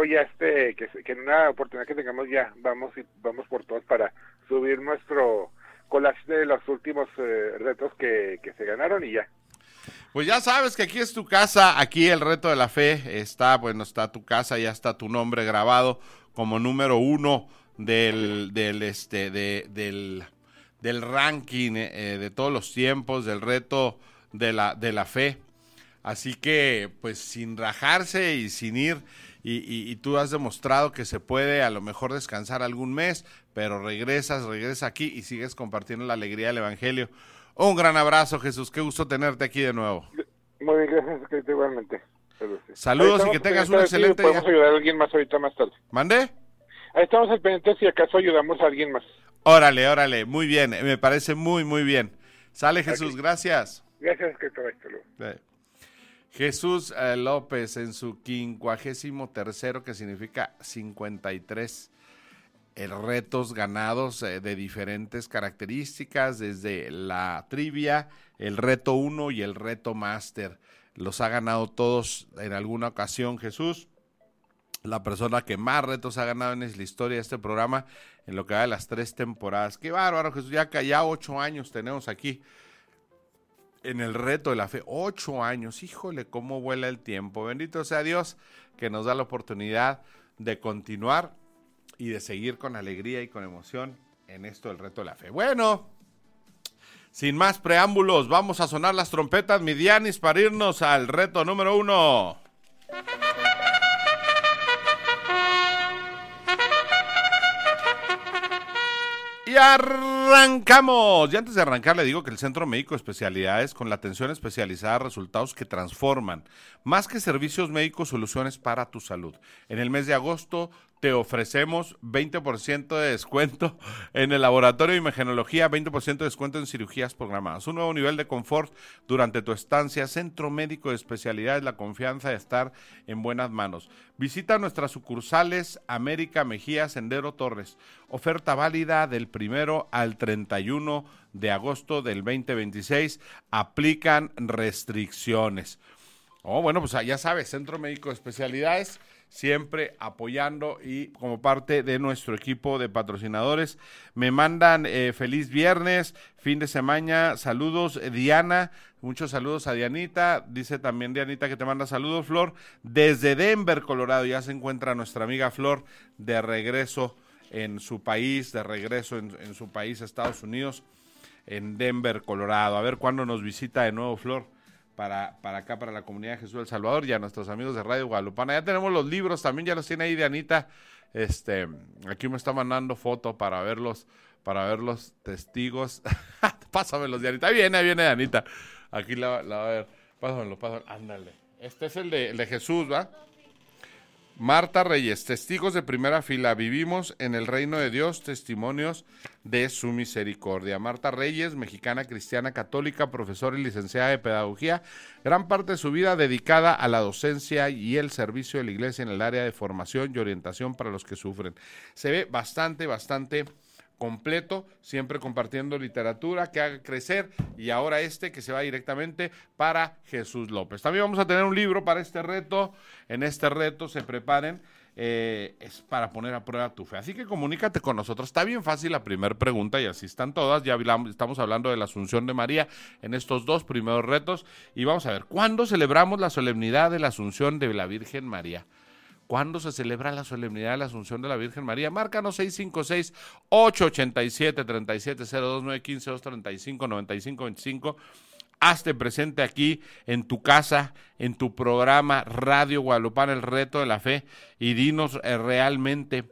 luego ya que en una oportunidad que tengamos ya vamos por todos para subir nuestro collage de los últimos retos que se ganaron y ya. Pues ya sabes que aquí es tu casa, aquí el reto de la fe está tu casa, ya está tu nombre grabado como número 1 del ranking de todos los tiempos, del reto de la fe. Así que, pues, sin rajarse y sin ir, y tú has demostrado que se puede a lo mejor descansar algún mes, pero regresas aquí y sigues compartiendo la alegría del Evangelio. Un gran abrazo, Jesús, qué gusto tenerte aquí de nuevo. Muy bien, gracias, que igualmente. Saludos y que tengas un excelente día. ¿Podemos ayudar a alguien más ahorita más tarde? ¿Mandé? Ahí estamos al pendiente si acaso ayudamos a alguien más. Órale, muy bien, me parece muy, muy bien. Sale, Jesús, okay. Gracias. Gracias, que te vaya. Jesús López en su 53º, que significa 53, retos ganados de diferentes características, desde la trivia, el reto 1 y el reto máster. Los ha ganado todos en alguna ocasión, Jesús. La persona que más retos ha ganado en la historia de este programa, en lo que va de las 3 temporadas. ¡Qué bárbaro, Jesús! Ya 8 años tenemos aquí en el reto de la fe. 8 años, híjole, cómo vuela el tiempo. Bendito sea Dios que nos da la oportunidad de continuar y de seguir con alegría y con emoción en esto del reto de la fe. Bueno, sin más preámbulos, vamos a sonar las trompetas, mi Dianis, para irnos al reto número 1. Y arrancamos. Y antes de arrancar le digo que el Centro Médico de Especialidades, con la atención especializada, resultados que transforman, más que servicios médicos, soluciones para tu salud. En el mes de agosto te ofrecemos 20% de descuento en el laboratorio de imagenología, 20% de descuento en cirugías programadas. Un nuevo nivel de confort durante tu estancia. Centro Médico de Especialidades, la confianza de estar en buenas manos. Visita nuestras sucursales América, Mejía, Sendero, Torres. Oferta válida del 1 al 31 de agosto del 2026. Aplican restricciones. Bueno, pues ya sabes, Centro Médico de Especialidades, siempre apoyando y como parte de nuestro equipo de patrocinadores. Me mandan feliz viernes, fin de semana, saludos Diana, muchos saludos a Dianita, dice también Dianita que te manda saludos, Flor, desde Denver, Colorado. Ya se encuentra nuestra amiga Flor de regreso en su país, en su país, Estados Unidos, en Denver, Colorado. A ver cuándo nos visita de nuevo Flor. Para acá, para la comunidad de Jesús del Salvador, y a nuestros amigos de Radio Guadalupana. Ya tenemos los libros, también ya los tiene ahí Dianita. Aquí me está mandando foto para ver los testigos. Pásamelos, Dianita. Ahí viene Dianita. Aquí la va a ver. Pásamelo. Ándale. Este es el de Jesús, ¿va? Marta Reyes, testigos de primera fila, vivimos en el reino de Dios, testimonios de su misericordia. Marta Reyes, mexicana, cristiana, católica, profesora y licenciada de pedagogía, gran parte de su vida dedicada a la docencia y el servicio de la iglesia en el área de formación y orientación para los que sufren. Se ve bastante completo, siempre compartiendo literatura que haga crecer, y ahora que se va directamente para Jesús López. También vamos a tener un libro para este reto. En este reto se preparen, es para poner a prueba tu fe. Así que comunícate con nosotros. Está bien fácil la primera pregunta y así están todas. Ya estamos hablando de la Asunción de María en estos 2 primeros retos, y vamos a ver, ¿cuándo celebramos la solemnidad de la Asunción de la Virgen María? ¿Cuándo se celebra la solemnidad de la Asunción de la Virgen María? Márcanos 656-887-3702, 915-235-9525. Hazte presente aquí en tu casa, en tu programa Radio Guadalupana, el reto de la fe, y dinos realmente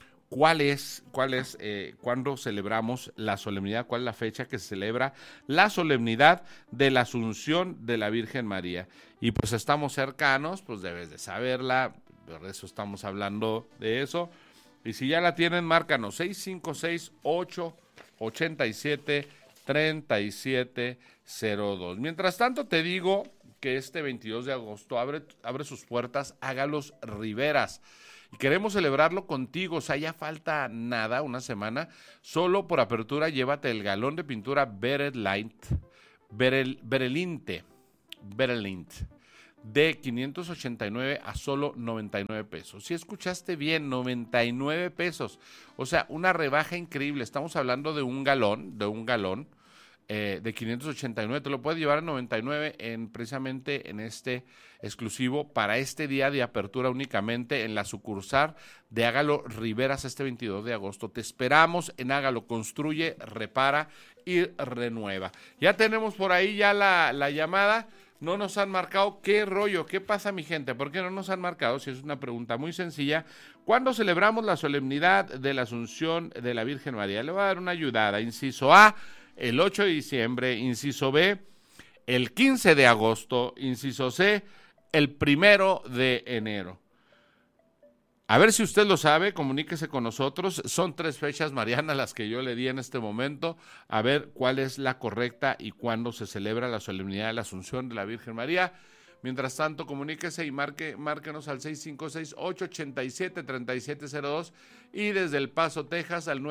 cuándo celebramos la solemnidad, cuál es la fecha que se celebra la solemnidad de la Asunción de la Virgen María. Y pues estamos cercanos, pues debes de saberla. Por eso estamos hablando de eso. Y si ya la tienen, márcanos 656-887-3702. Mientras tanto, te digo que este 22 de agosto abre sus puertas Hágalos Riveras. Y queremos celebrarlo contigo. O sea, ya falta nada, una semana. Solo por apertura, llévate el galón de pintura Berelinte. de 589 a solo 99 pesos. Si escuchaste bien, 99 pesos. O sea, una rebaja increíble. Estamos hablando de un galón, de 589, te lo puedes llevar a 99 precisamente en este exclusivo para este día de apertura únicamente en la sucursal de Hágalo Riveras este 22 de agosto. Te esperamos en Hágalo, construye, repara y renueva. Ya tenemos por ahí ya la llamada. No nos han marcado. ¿Qué rollo? ¿Qué pasa, mi gente? ¿Por qué no nos han marcado? Si es una pregunta muy sencilla. ¿Cuándo celebramos la solemnidad de la Asunción de la Virgen María? Le voy a dar una ayudada. Inciso A, el 8 de diciembre. Inciso B, el 15 de agosto. Inciso C, el 1 de enero. A ver si usted lo sabe, comuníquese con nosotros. Son 3 fechas marianas las que yo le di en este momento. A ver cuál es la correcta y cuándo se celebra la solemnidad de la Asunción de la Virgen María. Mientras tanto, comuníquese y márquenos al 656-887-3702 y desde El Paso, Texas, al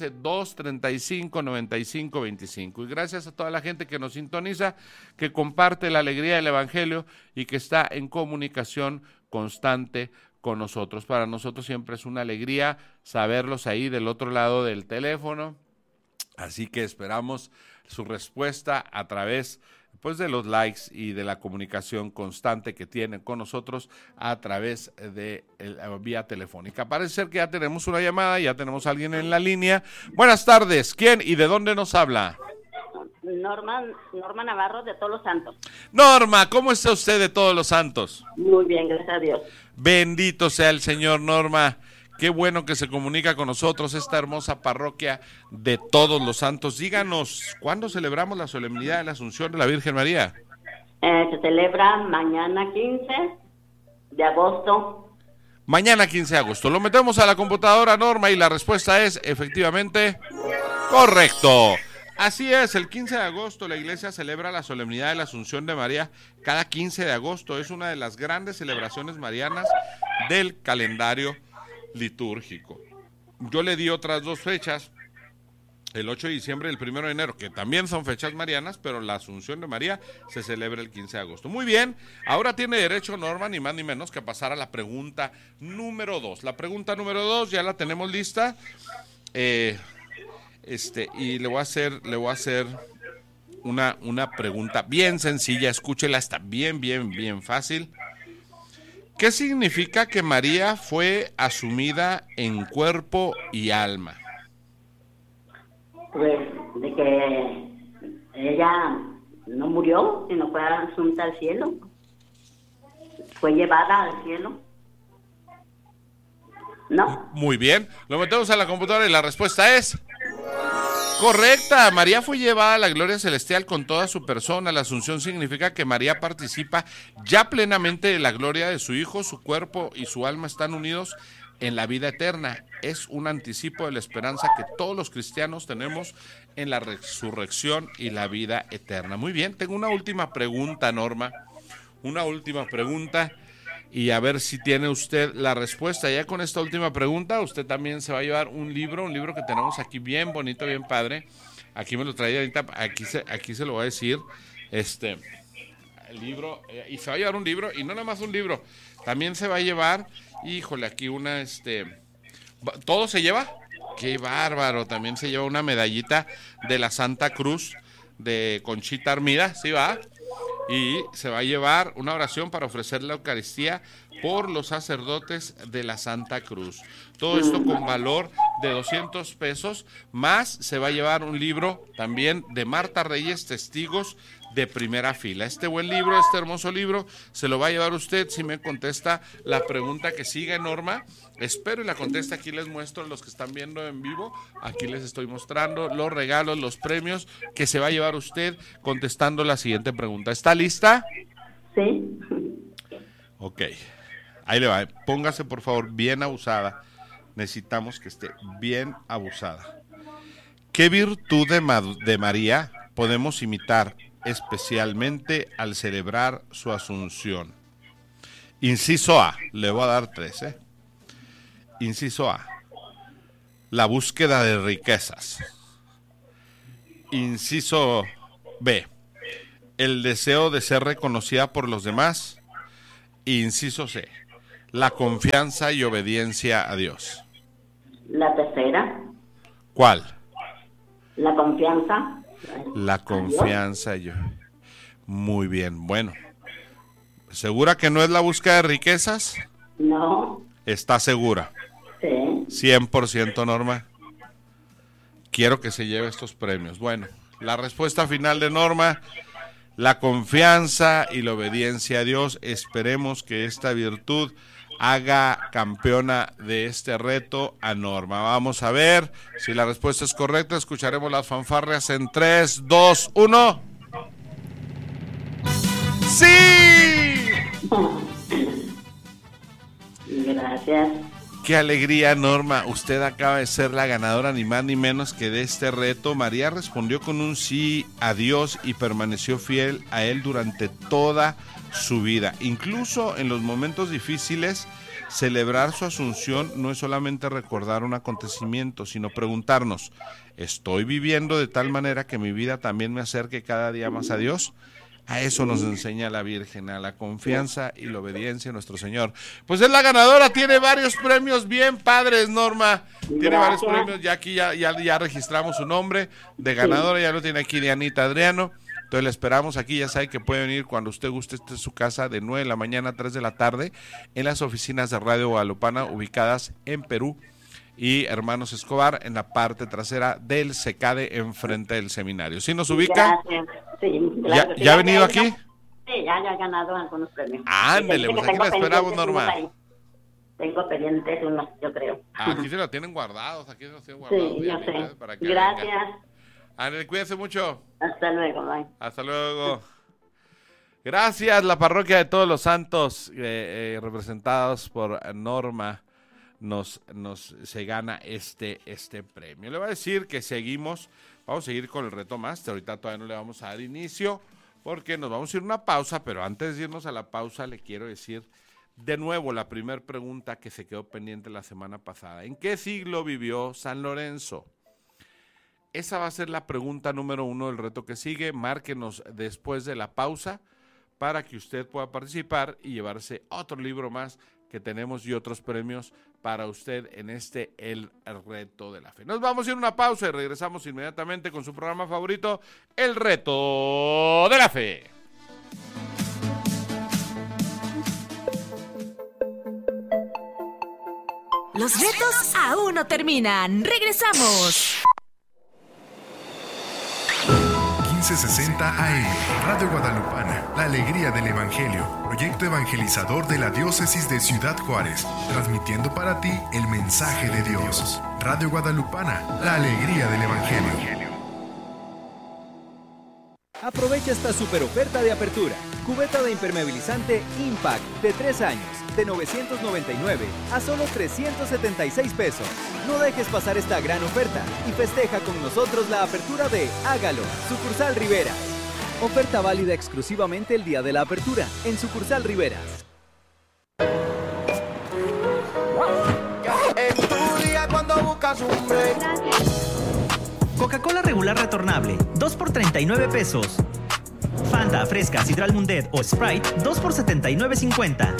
915-235-9525. Y gracias a toda la gente que nos sintoniza, que comparte la alegría del Evangelio y que está en comunicación constante con nosotros. Para nosotros siempre es una alegría saberlos ahí del otro lado del teléfono, así que esperamos su respuesta a través pues de los likes y de la comunicación constante que tienen con nosotros a través de vía telefónica. Parece ser que ya tenemos una llamada, ya tenemos a alguien en la línea. Buenas tardes, ¿quién y de dónde nos habla? Norma Navarro, de Todos los Santos. Norma, ¿cómo está usted de Todos los Santos? Muy bien, gracias a Dios. Bendito sea el Señor, Norma. Qué bueno que se comunica con nosotros esta hermosa parroquia de Todos los Santos. Díganos, ¿cuándo celebramos la solemnidad de la Asunción de la Virgen María? Se celebra mañana 15 de agosto. Mañana 15 de agosto. Lo metemos a la computadora, Norma, y la respuesta es efectivamente correcto. Así es, el 15 de agosto la iglesia celebra la solemnidad de la Asunción de María cada 15 de agosto. Es una de las grandes celebraciones marianas del calendario litúrgico. Yo le di otras 2 fechas, el 8 de diciembre y el 1 de enero, que también son fechas marianas, pero la Asunción de María se celebra el 15 de agosto. Muy bien, ahora tiene derecho, Norma, ni más ni menos que a pasar a la pregunta número 2. La pregunta número 2 ya la tenemos lista. Y le voy a hacer una pregunta bien sencilla, escúchela, está bien fácil. ¿Qué significa que María fue asumida en cuerpo y alma? Pues de que ella no murió, sino fue asunta al cielo. Fue llevada al cielo. ¿No? Muy bien, lo metemos a la computadora y la respuesta es correcta. María fue llevada a la gloria celestial con toda su persona. La Asunción significa que María participa ya plenamente de la gloria de su Hijo. Su cuerpo y su alma están unidos en la vida eterna. Es un anticipo de la esperanza que todos los cristianos tenemos en la resurrección y la vida eterna. Muy bien, tengo una última pregunta, Norma. Una última pregunta. Y a ver si tiene usted la respuesta. Ya con esta última pregunta, usted también se va a llevar un libro que tenemos aquí bien bonito, bien padre. Aquí me lo traía ahorita, aquí se lo voy a decir. El libro, y se va a llevar un libro, y no nada más un libro, también se va a llevar, híjole, aquí una, ¿todo se lleva? ¡Qué bárbaro! También se lleva una medallita de la Santa Cruz de Conchita Armida, ¿sí va? Y se va a llevar una oración para ofrecer la Eucaristía por los sacerdotes de la Santa Cruz. Todo esto con valor de 200 pesos, más se va a llevar un libro también de Marta Reyes, Testigos de Primera Fila. Este buen libro, este hermoso libro, se lo va a llevar usted si me contesta la pregunta que sigue, Norma. Espero y la contesta. Aquí les muestro, los que están viendo en vivo, aquí les estoy mostrando los regalos, los premios que se va a llevar usted contestando la siguiente pregunta. ¿Está lista? Sí. Ok, ahí le va. Póngase por favor bien abusada. Necesitamos que esté bien abusada. ¿Qué virtud de María podemos imitar especialmente al celebrar su Asunción? Inciso A, le voy a dar 3, Inciso A, la búsqueda de riquezas. Inciso B, el deseo de ser reconocida por los demás. Inciso C, la confianza y obediencia a Dios. La tercera. ¿Cuál? La confianza. La confianza y yo. Muy bien, bueno. ¿Segura que no es la búsqueda de riquezas? No. ¿Está segura? Sí. 100%, Norma. Quiero que se lleve estos premios. Bueno, la respuesta final de Norma, la confianza y la obediencia a Dios. Esperemos que esta virtud haga campeona de este reto a Norma. Vamos a ver si la respuesta es correcta. Escucharemos las fanfarrias en 3, 2, 1. ¡Sí! Gracias. ¡Qué alegría, Norma! Usted acaba de ser la ganadora, ni más ni menos que de este reto. María respondió con un sí a Dios y permaneció fiel a Él durante toda su vida. Incluso en los momentos difíciles, celebrar su asunción no es solamente recordar un acontecimiento, sino preguntarnos, ¿estoy viviendo de tal manera que mi vida también me acerque cada día más a Dios? A eso nos enseña la Virgen, a la confianza y la obediencia a nuestro Señor. Pues es la ganadora, tiene varios premios bien padres, Norma. Tiene varios premios, ya aquí ya registramos su nombre de ganadora, ya lo tiene aquí Dianita Adriano. Entonces le esperamos aquí, ya sabe que puede venir cuando usted guste, esta es su casa de 9 de la mañana a 3 de la tarde en las oficinas de Radio Guadalupana ubicadas en Perú y Hermanos Escobar en la parte trasera del CECADE enfrente del seminario. ¿Sí nos ubica? Gracias. Sí, claro. ¿Ya ha venido aquí? Sí, ya he ganado algunos premios. Ándele, pues aquí la esperamos, Norma. Tengo pendientes unos, yo creo. Aquí se lo tienen guardados, Sí, yo sé. Para que Gracias. venga. Ándele, cuídense mucho. Hasta luego, bye. Hasta luego. Gracias, la parroquia de Todos los Santos, representados por Norma, se gana este premio. Le voy a decir que vamos a seguir con el reto máster. Ahorita todavía no le vamos a dar inicio porque nos vamos a ir a una pausa, pero antes de irnos a la pausa le quiero decir de nuevo la primera pregunta que se quedó pendiente la semana pasada. ¿En qué siglo vivió San Lorenzo? Esa va a ser la pregunta número 1 del reto que sigue. Márquenos después de la pausa para que usted pueda participar y llevarse otro libro más que tenemos y otros premios para usted en el reto de la fe. Nos vamos a ir a una pausa y regresamos inmediatamente con su programa favorito, el reto de la fe. Los retos aún no terminan. Regresamos. 1560 AM, Radio Guadalupana, la alegría del Evangelio, proyecto evangelizador de la diócesis de Ciudad Juárez, transmitiendo para ti el mensaje de Dios. Radio Guadalupana, la alegría del Evangelio. Aprovecha esta super oferta de apertura. Cubeta de impermeabilizante Impact de 3 años, de 999 a solo 376 pesos. No dejes pasar esta gran oferta y festeja con nosotros la apertura de Hágalo, Sucursal Riveras. Oferta válida exclusivamente el día de la apertura en Sucursal Riveras. En tu día cuando buscas un break. Coca-Cola regular retornable, 2 por 39 pesos. Fanta, Fresca, Sidral Mundet o Sprite, 2 por 79.50.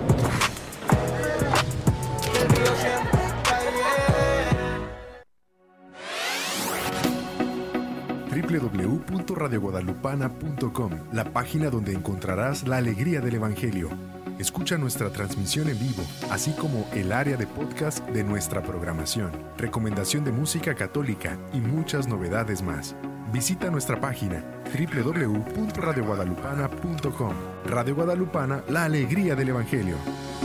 www.radioguadalupana.com, la página donde encontrarás la alegría del Evangelio. Escucha nuestra transmisión en vivo, así como el área de podcast de nuestra programación, recomendación de música católica y muchas novedades más. Visita nuestra página www.radioguadalupana.com. Radio Guadalupana, la alegría del Evangelio.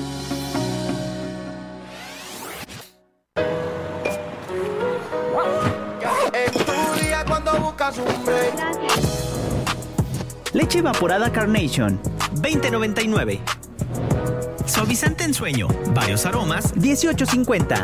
En tu día cuando buscas un break. Leche evaporada Carnation, 20.99. Suavizante en sueño, varios aromas, 18.50.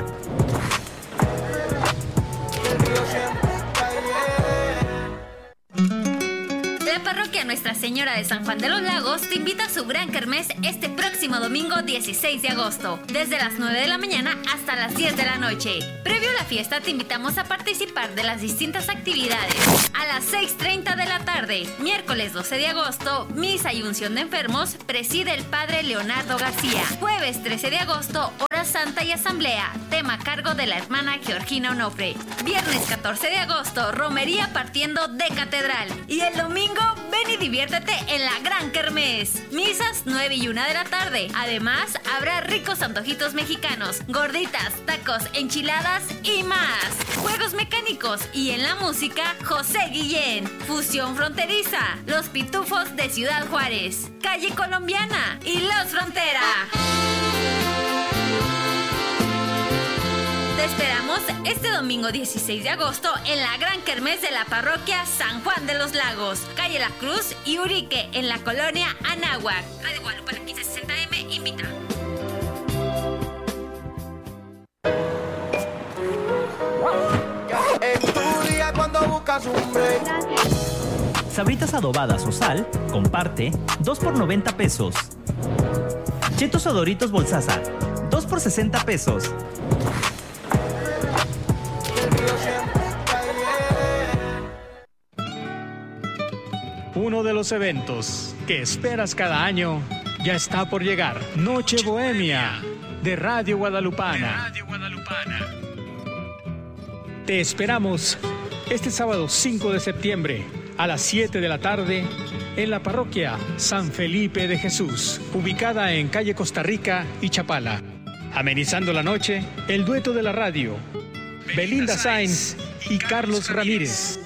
La parroquia Nuestra Señora de San Juan de los Lagos te invita a su gran kermés este próximo domingo 16 de agosto, desde las 9 de la mañana hasta las 10 de la noche. Previo a la fiesta te invitamos a participar de las distintas actividades. A las 6:30 de la tarde, miércoles 12 de agosto, misa y unción de enfermos, preside el Padre Leonardo García. Jueves 13 de agosto, hora santa y asamblea, tema a cargo de la hermana Georgina Onofre. Viernes 14 de agosto, romería partiendo de catedral. Y el domingo, ven y diviértete en la gran kermés. Misas 9 y 1 de la tarde. Además, habrá ricos antojitos mexicanos, gorditas, tacos, enchiladas y más. Juegos mecánicos y en la música, José Guillén. Fusión fronteriza, Los Pitufos de Ciudad Juárez, Calle Colombiana y Los Frontera. Te esperamos este domingo 16 de agosto en la gran kermés de la parroquia San Juan de los Lagos, calle La Cruz y Urique, en la colonia Anáhuac. Radio Guadalupe 1560M invita. En tu día cuando buscas un break. Sabritas adobadas o sal, comparte, 2 por 90 pesos. Chetos o Doritos Bolsaza, 2 por 60 pesos. Uno de los eventos que esperas cada año ya está por llegar. Noche Bohemia de Radio Guadalupana. Te esperamos este sábado 5 de septiembre a las 7 de la tarde en la parroquia San Felipe de Jesús, ubicada en calle Costa Rica y Chapala. Amenizando la noche, el dueto de la radio, Belinda Sainz y Carlos Ramírez.